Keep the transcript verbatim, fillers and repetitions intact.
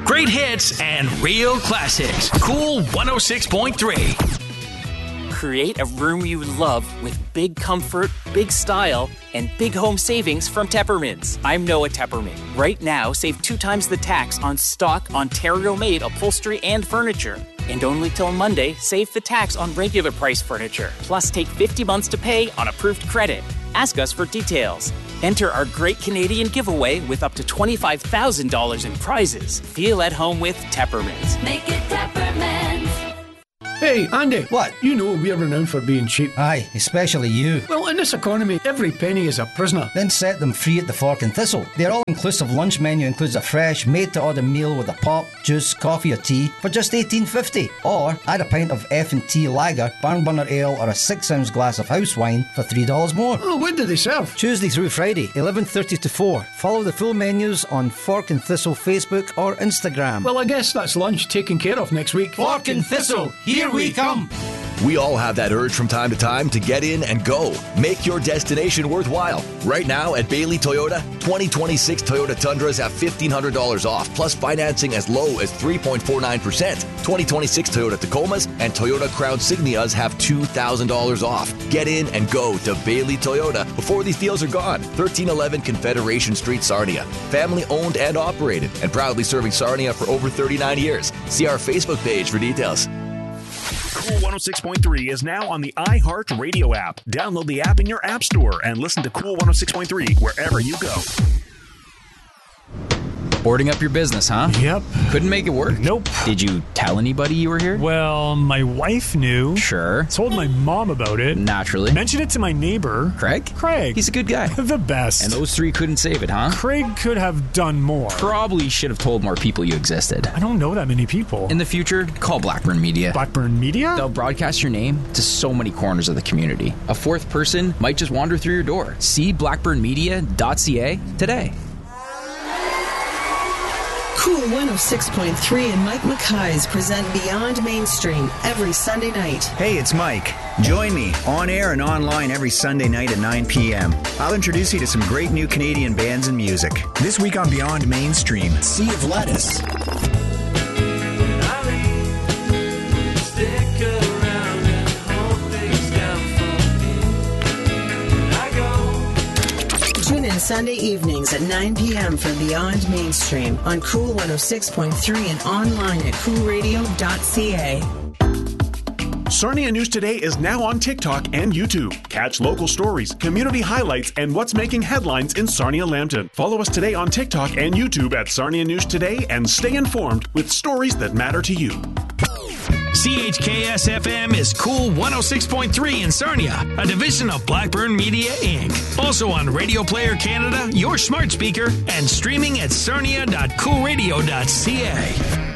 Great hits and real classics. Cool one oh six point three. Create a room you love with big comfort, big style, and big home savings from Teppermans. I'm Noah Tepperman. Right now, save two times the tax on stock Ontario-made upholstery and furniture. And only till Monday, save the tax on regular price furniture. Plus, take fifty months to pay on approved credit. Ask us for details. Enter our Great Canadian Giveaway with up to twenty-five thousand dollars in prizes. Feel at home with Teppermans. Make it Teppermans. Hey, Andy. What? You know we're renowned for being cheap. Aye, especially you. Well, in this economy, every penny is a prisoner. Then set them free at the Fork and Thistle. Their all-inclusive lunch menu includes a fresh, made-to-order meal with a pop, juice, coffee or tea for just eighteen fifty. Or add a pint of F and T lager, barn burner ale or a six-ounce glass of house wine for three dollars more. Oh, when do they serve? Tuesday through Friday, eleven thirty to four. Follow the full menus on Fork and Thistle Facebook or Instagram. Well, I guess that's lunch taken care of next week. Fork and Thistle, here we come! We all have that urge from time to time to get in and go. Make your destination worthwhile. Right now at Bailey Toyota, twenty twenty-six Toyota Tundras have fifteen hundred dollars off, plus financing as low as three point four nine percent. twenty twenty-six Toyota Tacomas and Toyota Crown Signias have two thousand dollars off. Get in and go to Bailey Toyota before these deals are gone. thirteen eleven Confederation Street, Sarnia. Family owned and operated, and proudly serving Sarnia for over thirty-nine years. See our Facebook page for details. Cool one oh six point three is now on the iHeart Radio app. Download the app in your app store and listen to Cool one oh six point three wherever you go. Boarding up your business, huh? Yep. Couldn't make it work? Nope. Did you tell anybody you were here? Well, my wife knew. Sure. Told my mom about it. Naturally. Mentioned it to my neighbor. Craig? Craig. He's a good guy. The best. And those three couldn't save it, huh? Craig could have done more. Probably should have told more people you existed. I don't know that many people. In the future, call Blackburn Media. Blackburn Media? They'll broadcast your name to so many corners of the community. A fourth person might just wander through your door. See blackburn media dot c a today. Cool one oh six point three and Mike Mackay's present Beyond Mainstream every Sunday night. Hey, it's Mike. Join me on air and online every Sunday night at nine p.m. I'll introduce you to some great new Canadian bands and music. This week on Beyond Mainstream, Sea of Lettuce. Tune in Sunday evenings at nine p.m. for Beyond Mainstream on Cool one oh six point three and online at cool radio dot c a. Sarnia News Today is now on TikTok and YouTube. Catch local stories, community highlights, and what's making headlines in Sarnia-Lambton. Follow us today on TikTok and YouTube at Sarnia News Today and stay informed with stories that matter to you. C H K S F M is Cool one oh six point three in Sarnia, a division of Blackburn Media, Incorporated. Also on Radio Player Canada, your smart speaker, and streaming at sarnia dot cool radio dot c a.